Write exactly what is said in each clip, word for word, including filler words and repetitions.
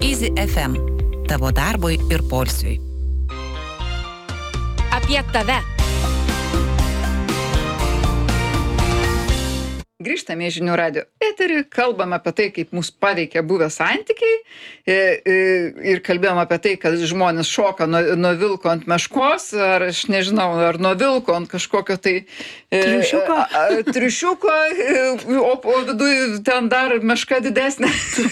Easy F M. Tavo darbui ir poilsiui. Apie tave. Grįžtame į Žinių radijo eterį, kalbame apie tai, kaip mus paveikia buvę santykiai ir kalbėjom apie tai, kad žmonės šoka nuo, nuo vilko ant meškos, ar aš nežinau, ar nuo vilko ant kažkokio tai triušiuko, triušiuko o, o viduje ten dar meška didesnė.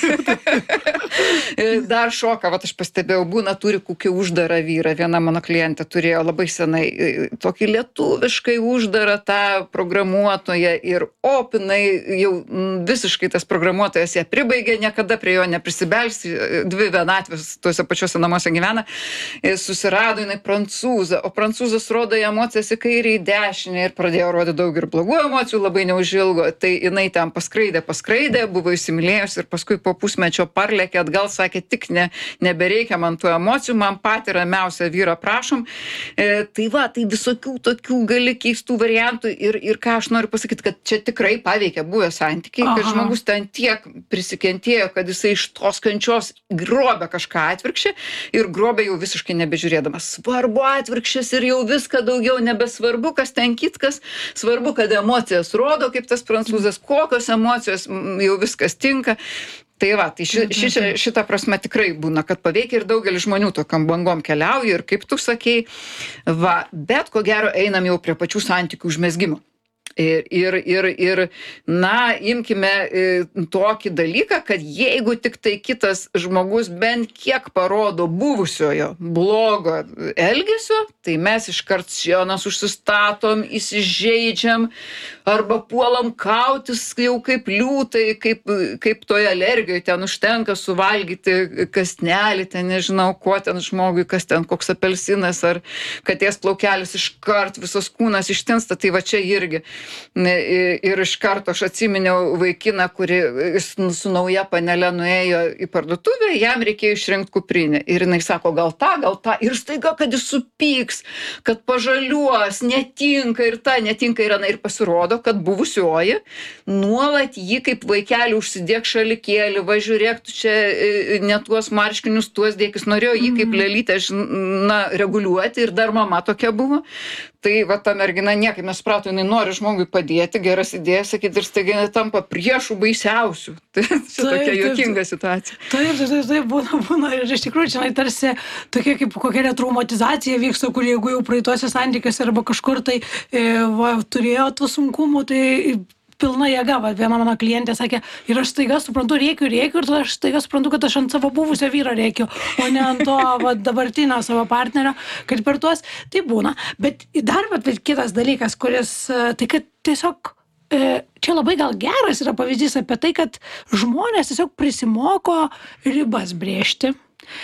Dar šoka, vat aš pastebėjau, būna turi kokį uždarą vyrą, viena mano klientė turėjo labai senai tokį lietuviškai uždarą tą programuotoją ir op, jinai jau visiškai tas programuotojas ją pribaigė, niekada prie jo neprisibelsi, dvi vienatvės tuose pačiuose namuose gyvena, susirado jinai prancūzą, o prancūzas rodo emocijas į kairę, į dešinę ir pradėjo rodyti daug ir blogų emocijų, labai neužilgo, tai jinai ten paskraidė, paskraidė, buvo įsimylėjus ir paskui po pusmečio parlėkė atgal, sakė, tik ne, nebereikia man tų emocijų, man patį ramiausią vyrą prašom. E, tai va, tai visokių tokių gali keistų variantų ir, ir ką aš noriu pasakyti, kad čia tikrai paveikia buvę santykiai, kad Aha. žmogus ten tiek prisikentėjo, kad jisai iš tos kančios grobė kažką atvirkščią ir grobė jau visiškai nebežiūrėdamas. Svarbu atvirkščias ir jau viską daugiau nebesvarbu, kas ten kitkas, svarbu, kad emocijas rodo, kaip tas prancūzas, kokios emocijos, jau viskas tinka. Tai va, tai ši, ši, šitą prasme tikrai būna, kad paveikia ir daugelis žmonių tokiam bangom keliauja ir kaip tu sakei, va, bet ko gero einam jau prie pačių santykių užmezgimo. Ir, ir, ir, ir, na, imkime e, tokį dalyką, kad jeigu tik tai kitas žmogus bent kiek parodo buvusiojo blogo elgesio, tai mes iškart sienas užsistatom, įsižeidžiam arba puolam kautis jau kaip liūtai, kaip, kaip toje alergijoje ten užtenka suvalgyti kasnelį, ten nežinau, ko ten žmogui, kas ten, koks apelsinas ar katės plaukelis, iškart visas kūnas ištinsta, tai va čia irgi. Ir iš karto aš atsiminiau vaikiną, kuri su nauja panele nuėjo į parduotuvę, jam reikėjo išrinkti kuprinę. Ir jinai sako, gal tą, gal tą. Ir staiga, kad jis supyks, kad pažaliuos, netinka ir ta, netinka ir ana. Ir pasirodo, kad buvusioji nuolat jį kaip vaikelį užsidėk šalikėlį, važiuorėk tu čia ne tuos marškinius, tuos dėkis. Norėjo jį kaip lelytę, na, reguliuoti ir dar mama tokia buvo. Tai va ta mergina niekaip nesprato, jinai nori žmogui padėti, geras idėjas sakyti ir staiga jinai tampa priešų baisiausių. Tai čia tokia juokinga situacija. Taip, taip, taip, taip, būna, būna. Ir iš tikrųjų čia tarsi tokia kaip kokia retraumatizacija vyksta, kur jeigu jau praeituose santykiuose arba kažkur tai e, va, turėjo tų sunkumų, tai pilna jėga, va, viena mano klientė sakė, ir aš staiga suprantu, rėkiu, rėkiu, ir tada aš staiga suprantu, kad aš ant savo buvusio vyro rėkiu, o ne ant to va, dabartinio savo partnerio, kad per tuos tai būna. Bet dar va, kitas dalykas, kuris, tai kad tiesiog čia labai gal geras yra pavyzdys apie tai, kad žmonės tiesiog prisimoko ribas brėžti.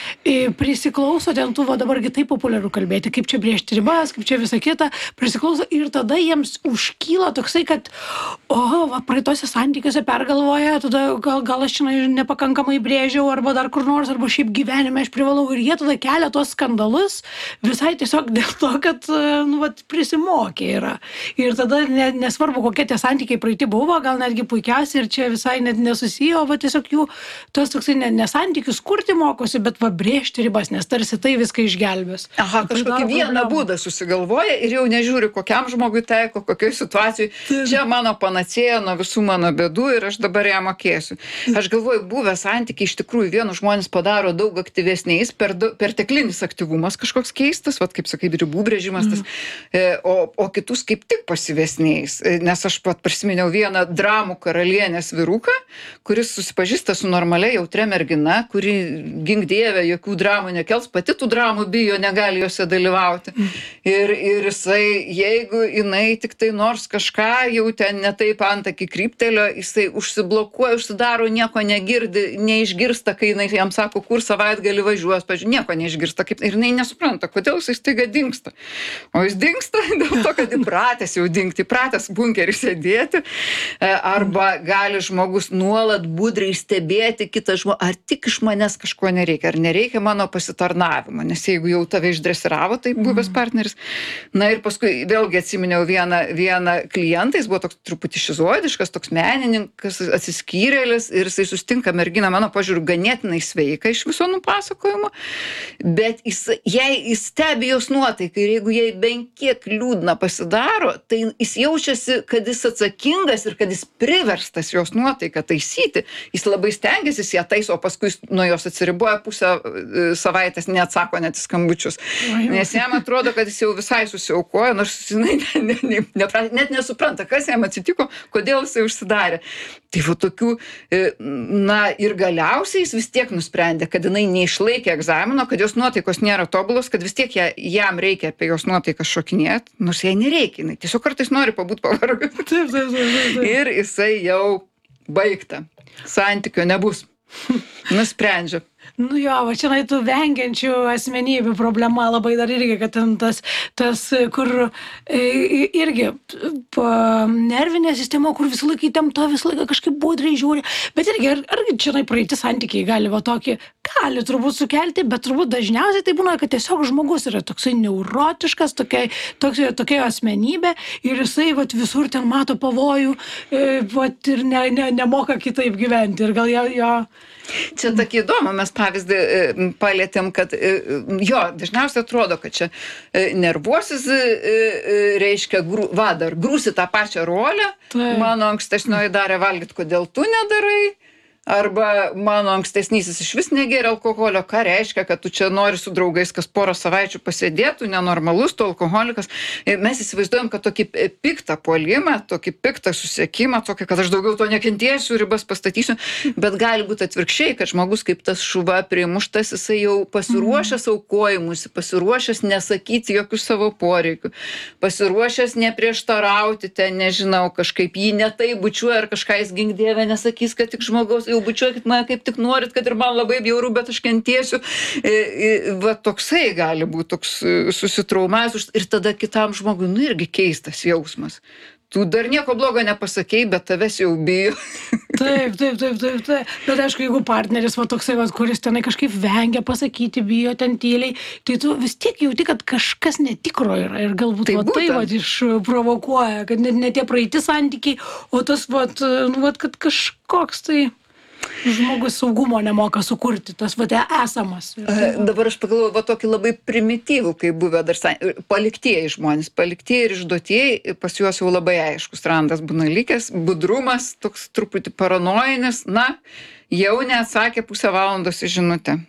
Prisiklauso ten tų, va dabargi taip populiaru kalbėti, kaip čia brėžti ribas, kaip čia visą kitą, prisiklauso ir tada jiems užkyla toksai, kad o, va, praeitose santykiuose pergalvoja, tada gal, gal aš čia nepakankamai brėžiau, arba dar kur nors, arba šiaip gyvenime aš privalau, ir jie tada kelia tuos skandalus visai tiesiog dėl to, kad nu, va, prisimokė yra. Ir tada ne, nesvarbu, kokie tie santykiai praeiti buvo, gal netgi puikiausiai ir čia visai net nesusijo, va tiesiog jų tos toksai ne, ne santykius kurti mokosi, bet va brėžti ribas, nes tarsi tai viską išgelbės. Aha, kažkokį vieną būdą susigalvoja ir jau nežiūri, kokiam žmogui taiko, kokioj situacijoj. Čia mano panacėja nuo visų mano bėdų ir aš dabar ją mokėsiu. Aš galvoju, buvę santykiai iš tikrųjų vienus žmonės padaro daug aktyvesniais, per, perteklinis aktyvumas kažkoks keistas, vat, kaip sakai, ribų brėžimas, tas, o, o kitus kaip tik pasyvesniais. Nes aš pat prisiminiau vieną dramų karalienės vyruką, kuris susipažįsta su normalia jautria mergina, kuri gink Dieve, jokių dramų nekels, pati tų dramų bijo, negali jose dalyvauti. Ir, ir jisai, jeigu jinai tik tai nors kažką jau ten netaip antakį kryptelio, jisai užsiblokuoja, užsidaro, nieko negirdi, neišgirsta, kai jinai jam sako, kur savaitgalį važiuos, pažiūrėjau, nieko neišgirsta, kaip, ir jinai nesupranta, kodėl jisai staiga dingsta. O jis dingsta dėl to, kad įpratęs jau dingti, įpratęs bunkerį sėdėti, arba gali žmogus nuolat budriai stebėti kitą žmogų, ar tik iš manęs kažko nereikia. reikia, ar nereikia mano pasitarnavimo, nes jeigu jau tave išdresiravo, tai buvęs partneris. Na ir paskui vėlgi atsiminiau vieną, vieną klientą, jis buvo toks truputį šizoidiškas, toks menininkas, atsiskyrėlis ir jisai sustinka merginą, mano požiūriu, ganėtinai sveika iš viso nupasakojimo, bet jis, jei jis stebi jos nuotaiką ir jeigu jai bent kiek liūdna pasidaro, tai jis jaučiasi, kad jis atsakingas ir kad jis priverstas jos nuotaiką taisyti. Jis labai stengiasi, jis ją taiso, o paskui nuo jos atsiriboja pusę savaitės, neatsako net į skambučius. Nes jam atrodo, kad jis jau visai susiaukojo, nors jinai ne, ne, ne, ne, net nesupranta, kas jam atsitiko, kodėl jisai užsidarė. Tai va tokių, na ir galiausiai jis vis tiek nusprendė, kad jinai neišlaikė egzamino, kad jos nuotaikos nėra tobulos, kad vis tiek ją, jam reikia apie jos nuotaikas šokinėti, nors jai nereikia, jinai tiesiog kartais nori pabūt pavargus. Taip, taip, taip, taip. Ir jisai jau baigta, santykio nebus, nusprendžia. Nu jo, va čia tų vengiančių asmenybių problema labai dar irgi, kad ten tas, tas kur e, irgi nervinė sistema, kur visą laiką įtempta, visą laiką kažkaip budriai žiūri, bet irgi, ar, argi čia praeiti santykiai gali va tokį, gali turbūt sukelti, bet turbūt dažniausiai tai būna, kad tiesiog žmogus yra toksai neurotiškas, tokia, tokia, tokia asmenybė ir jisai va visur ten mato pavojų e, va, ir ne, ne, nemoka kitaip gyventi ir gal jo... jo... Čia tokį įdomų mes pavyzdį palėtėm, kad jo, dažniausiai atrodo, kad čia nervuosis, reiškia, va, dar grūsi tą pačią rolę, tai. Mano ankstesnioji darė valgyt, kodėl tu nedarai, arba mano ankstesnysis iš vis negėrė alkoholio, ką reiškia, kad tu čia nori su draugais kas porą savaičių pasėdėtų, nenormalus, tu alkoholikas. Mes įsivaizduojam, kad tokį piktą puolimą, tokį piktą susiekimą, tokį, kad aš daugiau to nekentėsiu, ribas pastatysiu, bet gali būti atvirkščiai, kad žmogus kaip tas šuva primuštas, jisai jau pasiruošęs aukojimusi, pasiruošęs nesakyti jokių savo poreikių, pasiruošęs neprieštarauti ten, nežinau, kažkaip jį netai bučiuoja ar kažką jis gink dieve nesakys, kad tik žmogaus jau bučiuokit mane kaip tik norit, kad ir man labai bjauru, bet aš kentėsiu. Va toksai gali būti toks susitraumęs ir tada kitam žmogui, nu irgi keistas jausmas. Tu dar nieko blogo nepasakei, bet tavęs jau bijo. Taip, taip, taip, taip, taip. Bet aišku, jeigu partneris va toksai, va, kuris tenai kažkaip vengia pasakyti, bijo ten tyliai, tai tu vis tiek jauti, kad kažkas netikro yra ir galbūt tai, va, tai va, išprovokuoja, kad net ne tie praeiti santykiai, o tas va, nu, va, kad kažkoks tai... žmogus saugumo nemoka sukurti, tas va esamas. Dabar aš pagalvoju, va tokį labai primityvų, kai buvę dar paliktieji žmonės, paliktieji ir išduotieji, pas juos jau labai aiškus randas būna likęs, budrumas, toks truputį paranojinis, na, jau neatsakė pusę valandos į žinutę.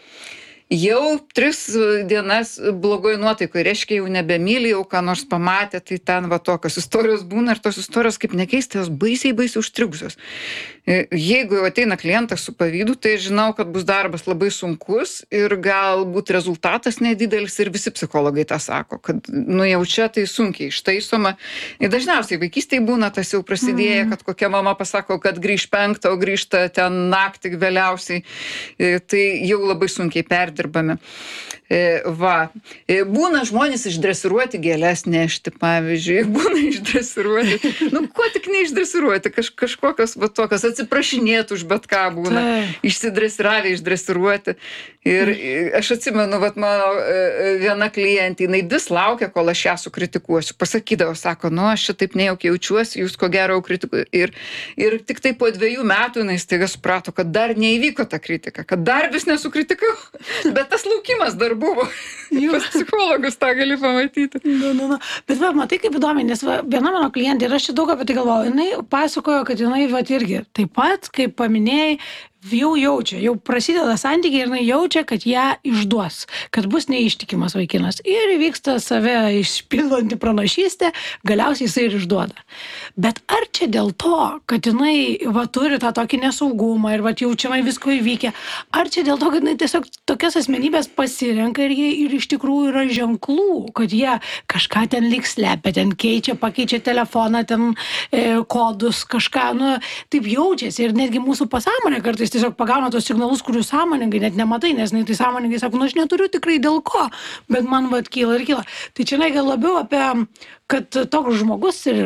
Jau tris dienas blogoj nuotaikoj, reiškia jau nebemyli, jau ką nors pamatė, tai ten va tokios istorijos būna ir tos istorijos, kaip nekeista, jos baisiai, baisiai užstrigusios. Jeigu jau ateina klientas su pavydu, tai žinau, kad bus darbas labai sunkus ir galbūt rezultatas nedidelis ir visi psichologai tą sako, kad nu jau čia tai sunkiai ištaisoma. Ir dažniausiai vaikystėje būna tas jau prasidėję, kad kokia mama pasako, kad grįž penktą, o grįžta ten naktį vėliausiai, tai jau labai sunkiai perdirbami. Va. Būna žmonės išdresiruoti gėles nešti, pavyzdžiui, būna išdresiruoti, nu ko tik neišdresiruoti, Kaž, kažkokios va tokios atsiprašinėtų už bet ką būna, išsidresiravę, išdresiruoti. Ir aš atsimenu, vat mano viena klientė, jinai vis laukia, kol aš ją sukritikuosiu. Pasakydavo, sako, nu aš čia taip nejaukiai jaučiuosi, jūs ko gero kritikuoju. Ir, ir tik tai po dviejų metų jinai staiga suprato, kad dar neįvyko ta kritika, kad dar vis nesukritikau, bet tas laukimas dar buvo. Pas psichologus tą gali pamatyti. Nu, nu, nu. Bet va, matai kaip įdomi, nes va, viena mano klientė, ir aš čia daug apie tai galvoju, jinai pasakojo, kad jinai va irgi taip pat, kaip paminėjai, jau jaučia, jau prasideda santykiai ir jinai jaučia, kad ją išduos, kad bus neištikimas vaikinas. Ir įvyksta save išpildanti pranašystė, galiausiai jisai ir išduoda. Bet ar čia dėl to, kad jinai va, turi tą tokį nesaugumą ir va, jaučiamai visko įvykę, ar čia dėl to, kad jinai tiesiog tokias asmenybės pasirenka ir jie ir iš tikrųjų yra ženklų, kad jie kažką ten lyg slepia, ten keičia, pakeičia telefoną, ten e, kodus, kažką, nu, taip jaučiasi ir netgi mūsų pasąmonė kartais tiesiog pagauna tos signalus, kurių sąmoningai net nematai, nes jinai tai sąmoningai sako, nu aš neturiu tikrai dėl ko, bet man vat kyla ir kyla. Tai čia gal labiau apie, kad toks žmogus ir yra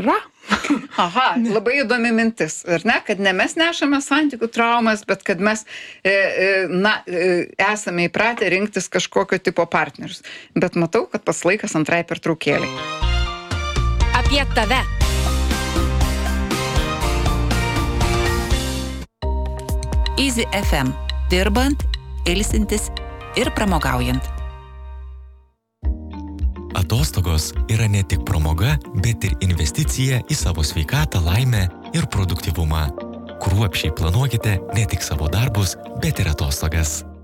Aha, labai įdomi mintis, ar ne, kad ne mes nešame santykių traumas, bet kad mes e, e, na, e, esame įpratę rinktis kažkokio tipo partnerius. Bet matau, kad pats laikas antrai pertraukėliai. Apie tave. Easy F M. Dirbant, ilsintis ir pramogaujant. Atostogos yra ne tik pramoga, bet ir investicija į savo sveikatą, laimę ir produktyvumą. Kruopščiai planuokite ne tik savo darbus, bet ir atostogas.